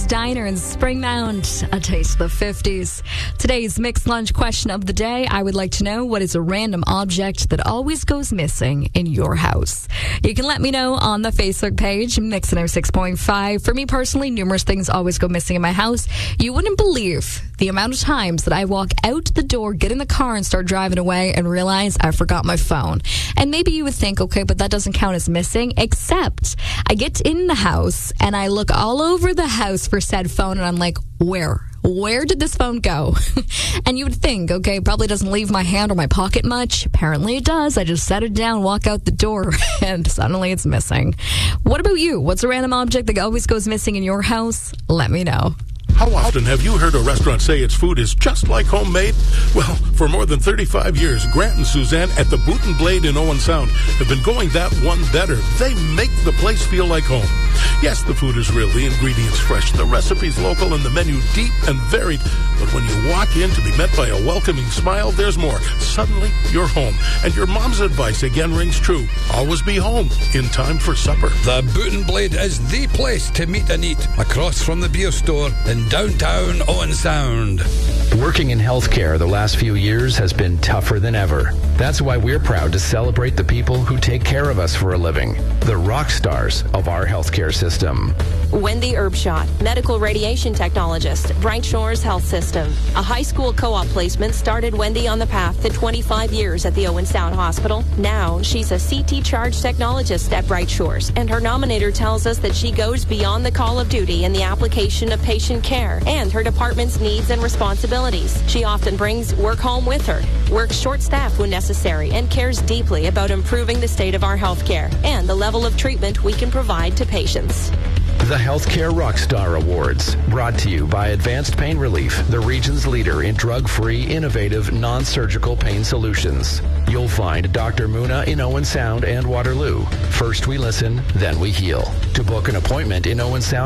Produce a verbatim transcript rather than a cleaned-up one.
Joe's Diner in Springmount, a taste of the fifties. Today's mixed lunch question of the day, I would like to know, what is a random object that always goes missing in your house? You can let me know on the Facebook page, Mix one oh six point five. For me personally, numerous things always go missing in my house. You wouldn't believe the amount of times that I walk out the door, get in the car, and start driving away and realize I forgot my phone. And maybe you would think, okay, but that doesn't count as missing, except I get in the house and I look all over the house for said phone and I'm like, where? Where did this phone go? And you would think, okay, it probably doesn't leave my hand or my pocket much. Apparently it does. I just set it down, walk out the door, and suddenly it's missing. What about you? What's a random object that always goes missing in your house? Let me know. How often have you heard a restaurant say its food is just like homemade? Well, for more than thirty-five years, Grant and Suzanne at the Boot and Blade in Owen Sound have been going that one better. They make the place feel like home. Yes, the food is real, the ingredients fresh, the recipes local, and the menu deep and varied. But when you walk in to be met by a welcoming smile, there's more. Suddenly, you're home. And your mom's advice again rings true. Always be home in time for supper. The Boot and Blade is the place to meet and eat, across from the beer store in downtown Owen Sound. Working in healthcare the last few years has been tougher than ever. That's why we're proud to celebrate the people who take care of us for a living, the rock stars of our healthcare system. Wendy Erbschot, medical radiation technologist, Bright Shores Health System. A high school co-op placement started Wendy on the path to twenty-five years at the Owen Sound Hospital. Now she's a C T charge technologist at Bright Shores, and her nominator tells us that she goes beyond the call of duty in the application of patient care and her department's needs and responsibilities. She often brings work home with her, works short staff when necessary, and cares deeply about improving the state of our healthcare and the level of treatment we can provide to patients. The Healthcare Rockstar Awards, brought to you by Advanced Pain Relief, the region's leader in drug-free, innovative, non-surgical pain solutions. You'll find Doctor Muna in Owen Sound and Waterloo. First we listen, then we heal. To book an appointment in Owen Sound,